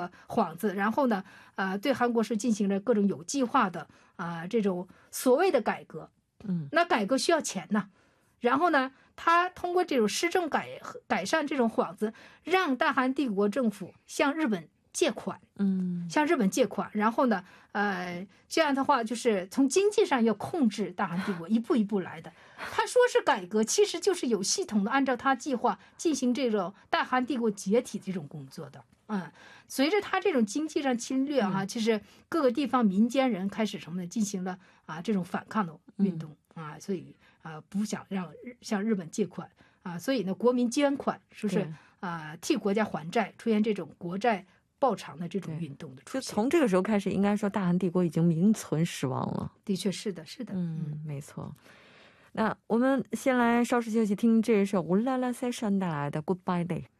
个幌子，然后呢对韩国是进行了各种有计划的这种所谓的改革。那改革需要钱呢，然后呢他通过这种施政改善这种幌子，让大韩帝国政府向日本借款，然后呢，这样的话就是从经济上要控制大韩帝国，一步一步来的。他说是改革，其实就是有系统的按照他计划进行这种大韩帝国解体这种工作的。随着他这种经济上侵略其实各个地方民间人开始什么呢？进行了这种反抗的运动所以不想让向日本借款所以呢国民捐款，说是替国家还债，出现这种国债报偿的这种运动的出现。 就从这个时候开始，应该说大韩帝国已经名存实亡了。 的确是的，是的。 没错。那我们先来稍事休息，听这首乌拉拉塞山带来的 Goodbye Day。